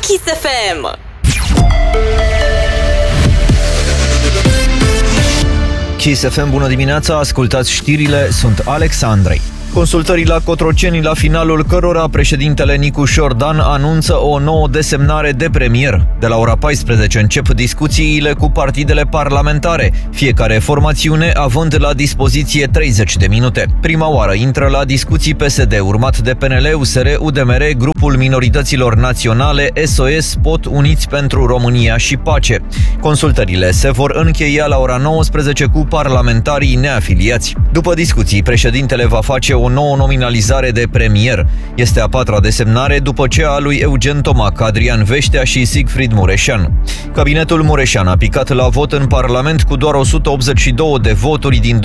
Kiss FM. Kiss FM, bună dimineața, ascultați știrile, sunt Alex Andrei. Consultării la Cotroceni, la finalul cărora președintele Nicu Șordan anunță o nouă desemnare de premier. De la ora 14 încep discuțiile cu partidele parlamentare, fiecare formațiune având la dispoziție 30 de minute. Prima oară intră la discuții PSD, urmat de PNL, USR, UDMR, grupul minorităților naționale, SOS, POT, Uniți pentru România și Pace. Consultările se vor încheia la ora 19 cu parlamentarii neafiliați. După discuții, președintele va face o nouă nominalizare de premier. Este a patra desemnare după cea a lui Eugen Tomac, Adrian Veștea și Sigfrid Mureșan. Cabinetul Mureșan a picat la vot în Parlament cu doar 182 de voturi din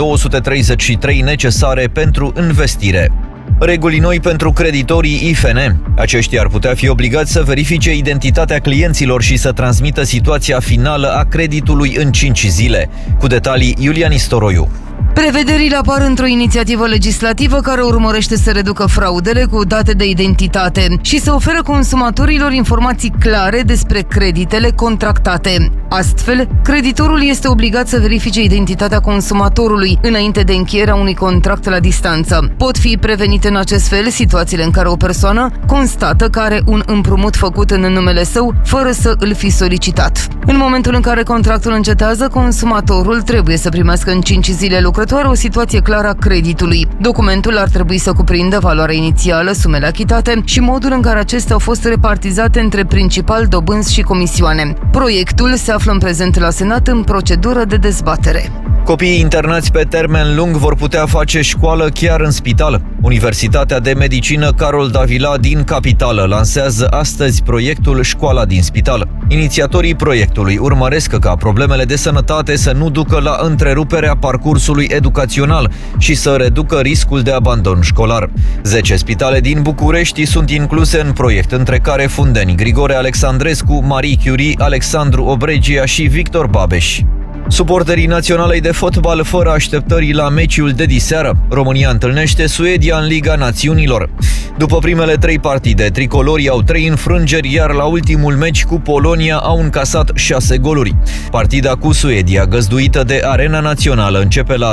233 necesare pentru învestire. Reguli noi pentru creditorii IFN. Aceștia ar putea fi obligați să verifice identitatea clienților și să transmită situația finală a creditului în 5 zile. Cu detalii, Iulian Istoroiu. Prevederile apar într-o inițiativă legislativă care urmărește să reducă fraudele cu date de identitate și să oferă consumatorilor informații clare despre creditele contractate. Astfel, creditorul este obligat să verifice identitatea consumatorului înainte de încheierea unui contract la distanță. Pot fi prevenite în acest fel situațiile în care o persoană constată că are un împrumut făcut în numele său fără să îl fi solicitat. În momentul în care contractul încetează, consumatorul trebuie să primească în 5 zile lucrătoare o situație clară a creditului. Documentul ar trebui să cuprindă valoarea inițială, sumele achitate și modul în care acestea au fost repartizate între principal, dobânzi și comisioane. Proiectul se află în prezent la Senat în procedură de dezbatere. Copiii internați pe termen lung vor putea face școală chiar în spital. Universitatea de Medicină Carol Davila din Capitală lansează astăzi proiectul Școala din Spital. Inițiatorii proiectului urmăresc ca problemele de sănătate să nu ducă la întreruperea parcursului educațional și să reducă riscul de abandon școlar. 10 spitale din București sunt incluse în proiect, între care Fundeni, Grigore Alexandrescu, Marie Curie, Alexandru Obregia și Victor Babeș. Suporterii naționalei de fotbal fără așteptări la meciul de diseară. România întâlnește Suedia în Liga Națiunilor. După primele 3 partide, tricolorii au 3 înfrângeri, iar la ultimul meci cu Polonia au încasat 6 goluri. Partida cu Suedia, găzduită de Arena Națională, începe la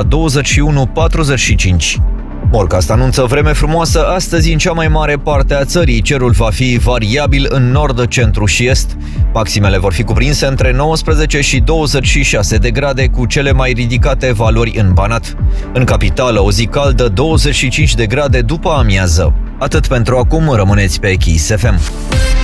21:45. Morcast anunță vreme frumoasă astăzi în cea mai mare parte a țării. Cerul va fi variabil în nord, centru și est. Maximele vor fi cuprinse între 19 și 26 de grade, cu cele mai ridicate valori în Banat. În capitală, o zi caldă, 25 de grade după amiază. Atât pentru acum, rămâneți pe Kiss FM.